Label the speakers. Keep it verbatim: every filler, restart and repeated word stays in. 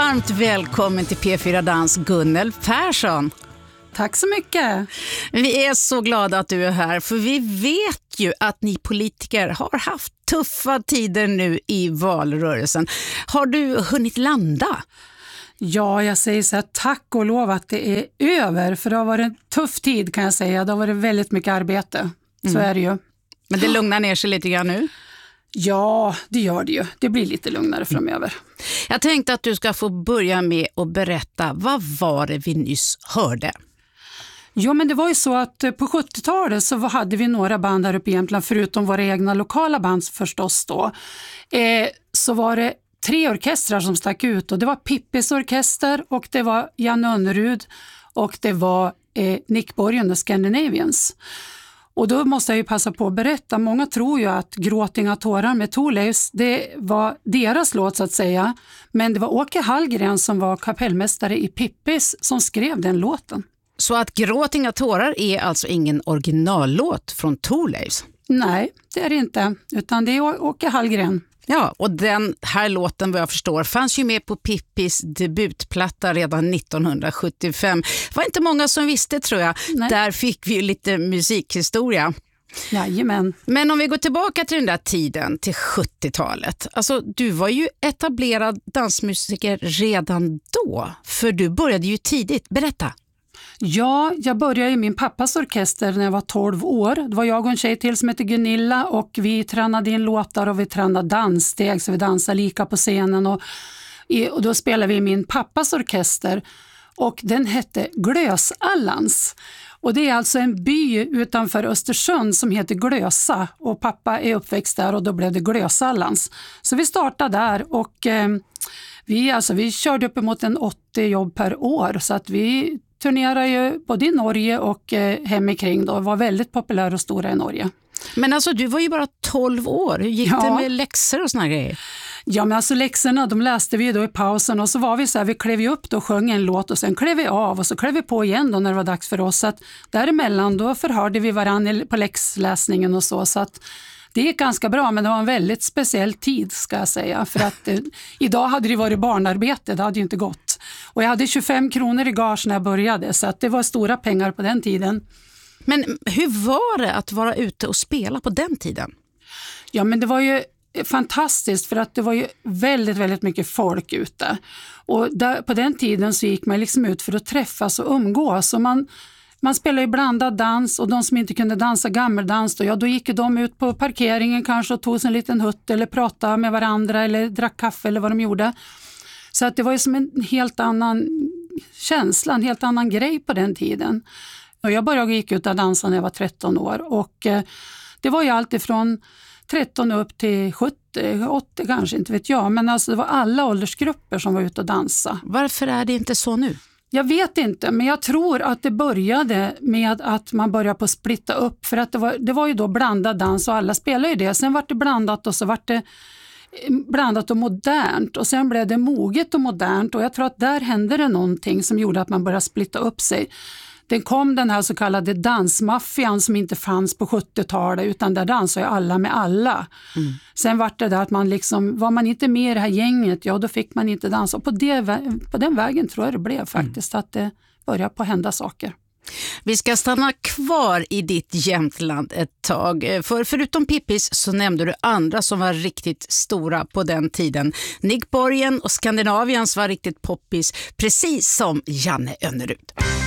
Speaker 1: Varmt välkommen till P fyra Dans, Gunnel Persson.
Speaker 2: Tack så mycket.
Speaker 1: Vi är så glada att du är här, för vi vet ju att ni politiker har haft tuffa tider nu i valrörelsen. Har du hunnit landa?
Speaker 2: Ja, jag säger så här, tack och lov att det är över, för det har varit en tuff tid kan jag säga. Det har varit väldigt mycket arbete, så mm. är det ju.
Speaker 1: Men det lugnar ner sig lite grann nu?
Speaker 2: Ja, det gör det ju. Det blir lite lugnare framöver.
Speaker 1: Jag tänkte att du ska få börja med att berätta, vad var det vi nyss hörde?
Speaker 2: Ja, men det var ju så att på sjuttiotalet så hade vi några band här uppe i Jämtland, förutom våra egna lokala band förstås då. Eh, så var det tre orkestrar som stack ut, och det var Pippis orkester, och det var Janne Önnerud, och det var eh, Nick Borgen och Scandinavians. Och då måste jag ju passa på att berätta, många tror ju att Gråt inga tårar med Thorleifs, det var deras låt så att säga, men det var Åke Hallgren som var kapellmästare i Pippis som skrev den låten.
Speaker 1: Så att Gråt inga tårar är alltså ingen originallåt från Thorleifs?
Speaker 2: Nej, det är det inte, utan det är Åke Hallgren.
Speaker 1: Ja, och den här låten, vad jag förstår, fanns ju med på Pippis debutplatta redan nittonhundrasjuttiofem. Det var inte många som visste, tror jag. Nej. Där fick vi ju lite musikhistoria.
Speaker 2: Jajamän.
Speaker 1: Men om vi går tillbaka till den där tiden, till sjuttiotalet. Alltså, du var ju etablerad dansmusiker redan då, för du började ju tidigt. Berätta.
Speaker 2: Ja, jag började i min pappas orkester när jag var tolv år. Det var jag och en tjej till som hette Gunilla, och vi tränade in låtar och vi tränade danssteg, så vi dansade lika på scenen. Och, och då spelade vi i min pappas orkester, och den hette Glösallans. Och det är alltså en by utanför Östersund som heter Glösa, och pappa är uppväxt där, och då blev det Glösallans. Så vi startade där, och eh, vi, alltså, vi körde upp emot en åttio jobb per år, så att vi turnerade ju både i Norge och eh, hemikring då, var väldigt populär och stora i Norge.
Speaker 1: Men alltså, du var ju bara tolv år. Hur gick ja. det med läxor och såna grejer?
Speaker 2: Ja, men alltså läxorna, de läste vi då i pausen, och så var vi så här, vi klev ju upp då och sjöng en låt, och sen klev vi av och så klev vi på igen då när det var dags för oss. Så att däremellan då förhörde vi varann på läxläsningen och så, så att det gick ganska bra, men det var en väldigt speciell tid ska jag säga, för att eh, idag hade det varit barnarbete, det hade ju inte gått. Och jag hade tjugofem kronor i gage när jag började, så att det var stora pengar på den tiden.
Speaker 1: Men hur var det att vara ute och spela på den tiden?
Speaker 2: Ja, men det var ju fantastiskt, för att det var ju väldigt, väldigt mycket folk ute. Och där, på den tiden så gick man liksom ut för att träffas och umgås, och man Man spelade ju blandad dans, och de som inte kunde dansa gammeldans då, ja, då gick de ut på parkeringen kanske och tog sig en liten hutt eller pratade med varandra eller drack kaffe eller vad de gjorde. Så att det var ju som en helt annan känsla, en helt annan grej på den tiden. Och jag började gick ut och dansa när jag var tretton år, och eh, det var ju allt ifrån tretton upp till sjuttio, åttio kanske, inte vet jag. Men alltså det var alla åldersgrupper som var ute och dansa.
Speaker 1: Varför är det inte så nu?
Speaker 2: Jag vet inte, men jag tror att det började med att man började på att splitta upp, för att det var, det var ju då blandad dans och alla spelade ju det. Sen var det blandat, och så var det blandat och modernt, och sen blev det moget och modernt, och jag tror att där hände det någonting som gjorde att man började splitta upp sig. Det kom den här så kallade dansmaffian som inte fanns på sjuttiotalet, utan där dansade alla med alla. Mm. Sen var det där att man liksom, var man inte med i det här gänget, ja då fick man inte dansa. Och på, det, på den vägen tror jag det blev faktiskt, mm. att det började på hända saker.
Speaker 1: Vi ska stanna kvar i ditt Jämtland ett tag. För förutom Pippis så nämnde du andra som var riktigt stora på den tiden. Nick Borgen och Scandinavians var riktigt poppis, precis som Janne Önnerud.